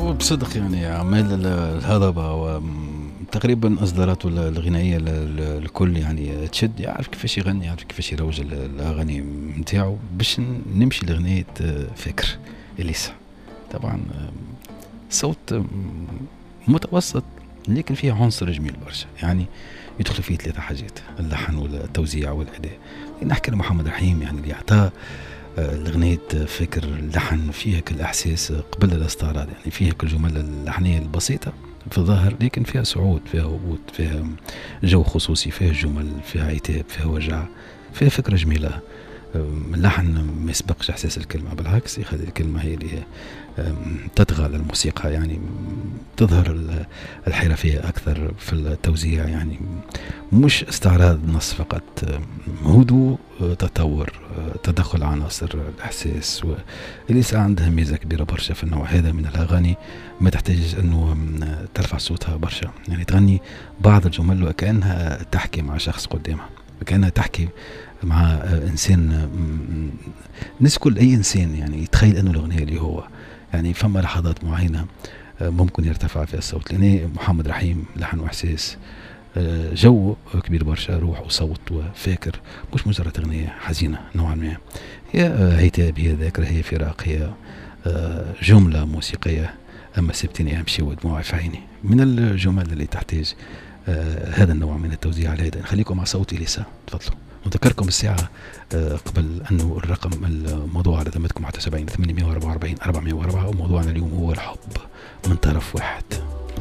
وبصدق يعني أعمال الهضبة تقريبا إصداراته الغنائية الكل يعني تشد، يعرف كيفاش يغني، يعرف كيفاش يروج الأغاني متاعو باش نمشي لغنية فكر إليسا. طبعا صوت متوسط لكن فيه عنصر جميل برشا، يعني يدخل فيه ثلاثة حاجات: اللحن والتوزيع والأداء. نحكي لمحمد رحيم يعني اللي أعطاه الغنية فكر، اللحن فيها كل إحساس قبل الاستعراض، يعني فيها كل جمل اللحنية البسيطة في الظاهر لكن فيها صعود، فيها هبوط، فيها جو خصوصي، فيها جمل، فيها عتاب، فيها وجع، فيها فكرة جميلة. اللحن ما يسبقش إحساس الكلمة، بالعكس يخلي الكلمة هي اللي تطغى على الموسيقى، يعني تظهر الحرفية أكثر في التوزيع، يعني مش استعراض نص فقط، هدوء، تطور، تدخل عناصر الإحساس. واللي عندها ميزة كبيرة برشا في النوع هذا من الأغاني، ما تحتاج أنه ترفع صوتها برشا، يعني تغني بعض الجمل وكأنها تحكي مع شخص قدامها، وكأنها تحكي مع إنسان. نسكل أي إنسان يعني يتخيل أنه الأغنية اللي هو يعني فما لحظات معينة ممكن يرتفع فيها الصوت، لأن محمد رحيم لحن وإحساس، جو كبير برشا، روح وصوت وفاكر، مش مجرد أغنية حزينة نوعا ما، هي عتاب، هي ذاكرة، هي فراق، هي جملة موسيقية: أما سبتني أمشي ودموعي في عيني، من الجمل اللي تحتاج هذا النوع من التوزيع على هذا. خليكم مع صوتي لسا، تفضلوا. نذكركم الساعة قبل أنه الرقم الموضوع على ذمتكم 71 844 404، وموضوعنا اليوم هو الحب من طرف واحد.